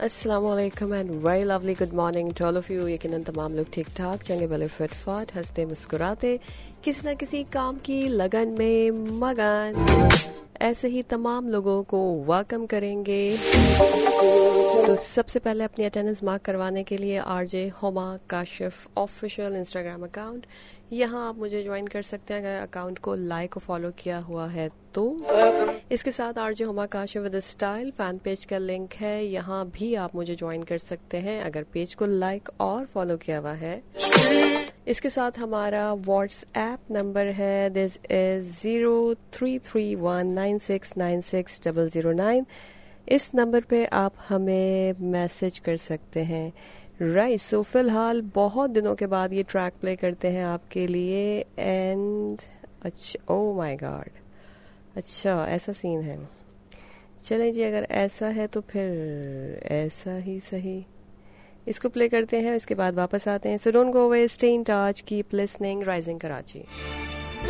अस्सलाम वालेकुम and very lovely good morning to all of you. यकीनन तमाम लोग ठीक ठाक, चंगे भले फिट फाट, हंसते मुस्कुराते, किसी न किसी काम की लगन में मगन। ऐसे ही तमाम लोगों को वेलकम करेंगे। तो सबसे पहले अपनी अटेंडेंस मार्क करवाने के लिए RJ Huma Kashif official Instagram account, यहाँ आप मुझे ज्वाइन कर सकते हैं अगर अकाउंट को लाइक और फॉलो किया हुआ है तो। इसके साथ RJ Huma Kashif with style fan page का लिंक है, यहाँ भी आप मुझे ज्वाइन कर सकते हैं अगर पेज को लाइक और फॉलो किया हुआ है। इसके साथ हमारा व्हाट्सएप नंबर है, दिस इज 033196960009। इस नंबर पे आप हमें मैसेज कर सकते हैं। राइट, सो फिलहाल बहुत दिनों के बाद ये ट्रैक प्ले करते हैं आपके लिए एंड अच्छा, ओ माय गॉड, अच्छा ऐसा सीन है। चलें जी, अगर ऐसा है तो फिर ऐसा ही सही, इसको प्ले करते हैं, इसके बाद वापस आते हैं। So don't go away, stay in touch, keep listening, rising Karachi.